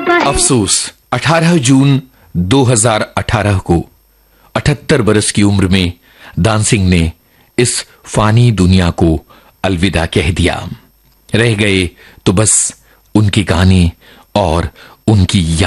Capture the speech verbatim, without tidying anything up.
बाबा है। अफसोस अठारह जून दो हज़ार अठारह को अठहत्तर बरस की उम्र में दानसिंह ने इस फानी दुनिया को अलविदा कह दिया। रह गए तो बस उनके गाने और उनकी